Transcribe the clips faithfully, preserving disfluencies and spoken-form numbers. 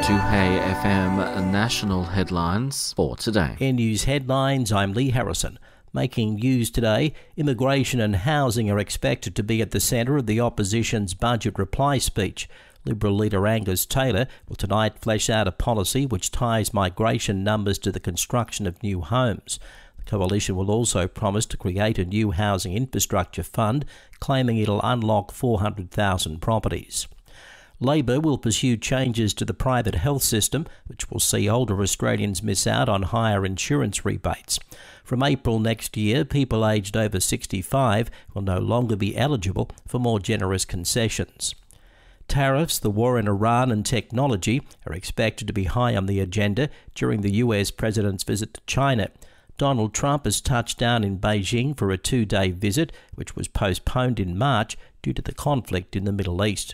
two Hey F M national headlines for today. In news headlines, I'm Lee Harrison. Making news today, immigration and housing are expected to be at the centre of the opposition's budget reply speech. Liberal leader Angus Taylor will tonight flesh out a policy which ties migration numbers to the construction of new homes. The coalition will also promise to create a new housing infrastructure fund, claiming it'll unlock four hundred thousand properties. Labor will pursue changes to the private health system, which will see older Australians miss out on higher insurance rebates. From April next year, people aged over sixty-five will no longer be eligible for more generous concessions. Tariffs, the war in Iran and technology are expected to be high on the agenda during the U S president's visit to China. Donald Trump has touched down in Beijing for a two-day visit, which was postponed in March due to the conflict in the Middle East.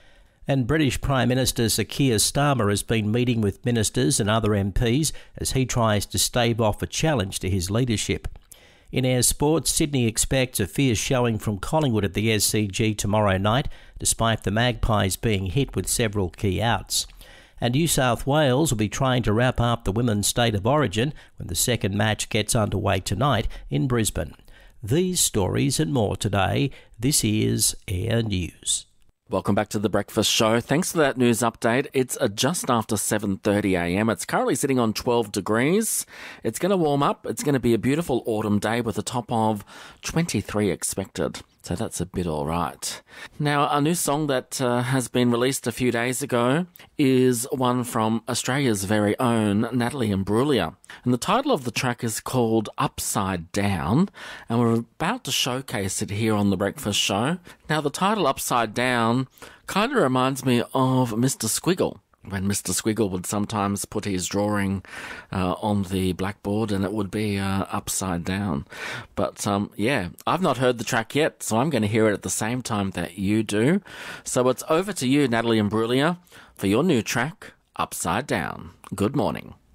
And British Prime Minister Sir Keir Starmer has been meeting with ministers and other M Ps as he tries to stave off a challenge to his leadership. In air sports, Sydney expects a fierce showing from Collingwood at the S C G tomorrow night, despite the Magpies being hit with several key outs. And New South Wales will be trying to wrap up the women's state of origin when the second match gets underway tonight in Brisbane. These stories and more today. This is Air News. Welcome back to the Breakfast Show. Thanks for that news update. It's uh, just after seven thirty a m. It's currently sitting on twelve degrees. It's going to warm up. It's going to be a beautiful autumn day with a top of twenty-three expected. So that's a bit all right. Now, a new song that uh, has been released a few days ago is one from Australia's very own Natalie Imbruglia. And the title of the track is called Upside Down, and we're about to showcase it here on The Breakfast Show. Now, the title Upside Down kind of reminds me of Mister Squiggle, when Mister Squiggle would sometimes put his drawing uh, on the blackboard and it would be uh, upside down. But um, yeah, I've not heard the track yet, so I'm going to hear it at the same time that you do. So it's over to you, Natalie Imbruglia, for your new track, Upside Down. Good morning.